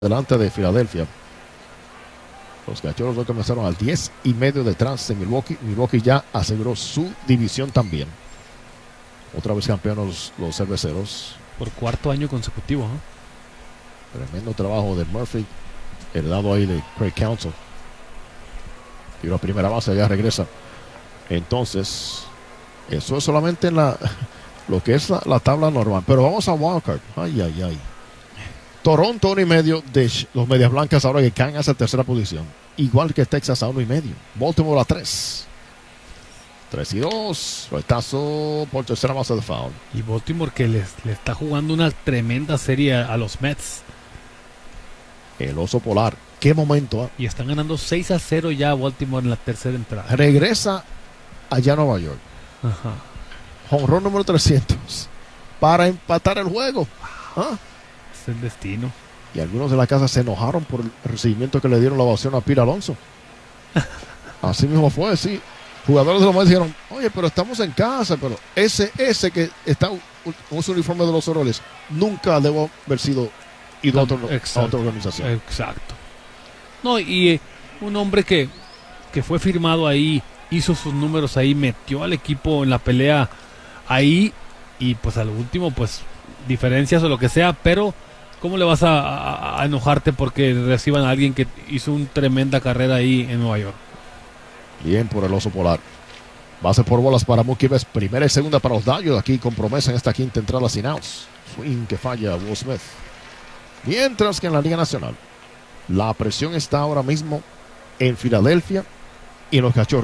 delante de Filadelfia. Los Cachorros hoy comenzaron al 10.5 detrás de Milwaukee. Milwaukee ya aseguró su división también. Otra vez campeones los cerveceros. Por cuarto año consecutivo, ¿eh? Tremendo trabajo de Murphy, heredado ahí de Craig Counsell. Tiro a primera base, ya regresa. Entonces, eso es solamente en lo que es la tabla normal. Pero vamos a Wildcard. Ay. Toronto 1.5 de los Medias Blancas ahora que caen a esa tercera posición. Igual que Texas a 1.5. Baltimore a 3. 3-2. Retazo por tercera base de foul. Y Baltimore que le está jugando una tremenda serie a los Mets. El oso polar. Qué momento. Y están ganando 6-0 ya Baltimore en la tercera entrada. Regresa allá a Nueva York. Ajá. Jonrón número 300. Para empatar el juego. Es el destino. Y algunos de la casa se enojaron por el recibimiento que le dieron la ovación a Pete Alonso. Así mismo fue, sí. Jugadores de los Mets dijeron, oye, pero estamos en casa, pero ese que está con su uniforme de los Orioles nunca debo haber sido ido a otra organización. Exacto. No, y un hombre que fue firmado ahí, hizo sus números ahí, metió al equipo en la pelea ahí, y pues al último, pues, diferencias o lo que sea, pero ¿cómo le vas a enojarte porque reciban a alguien que hizo una tremenda carrera ahí en Nueva York? Bien por el oso polar. Base por bolas para Mookie Betts. Primera y segunda para los Dodgers. Aquí con promesa en esta quinta entrada sin outs. Swing que falla Will Smith. Mientras que en la Liga Nacional, la presión está ahora mismo en Filadelfia y en los Cachorros.